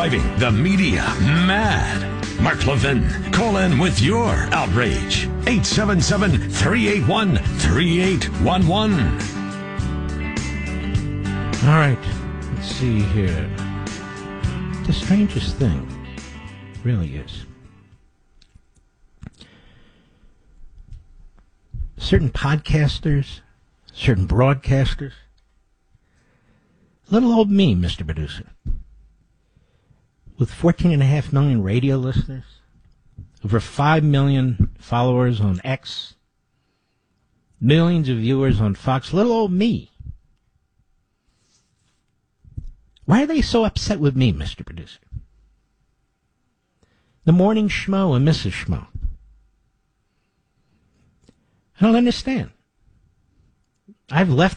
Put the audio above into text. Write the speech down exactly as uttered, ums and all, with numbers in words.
driving the media mad. Mark Levin, call in with your outrage. eight seven seven, three eight one, three eight one one. All right, let's see here. The strangest thing really is certain podcasters, certain broadcasters, little old me, Mister Producer, with fourteen and a half million radio listeners, over five million followers on X, millions of viewers on Fox, little old me. Why are they so upset with me, Mister Producer? The Morning Schmo and Missus Schmo. I don't understand. I've left